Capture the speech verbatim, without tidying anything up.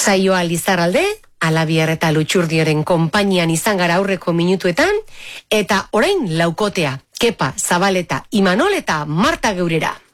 Saioa Lizarralde, Alabier eta Lutxurdioren konpainian izan gara aurreko minutuetan, eta orain laukotea, Kepa, Zabaleta, Imanol eta Marta geurera.